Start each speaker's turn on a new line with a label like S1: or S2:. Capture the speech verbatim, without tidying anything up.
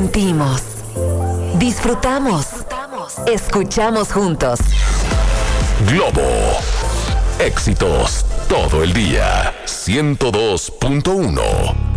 S1: Sentimos, disfrutamos, escuchamos juntos.
S2: Globo. Éxitos todo el día. ciento dos punto uno.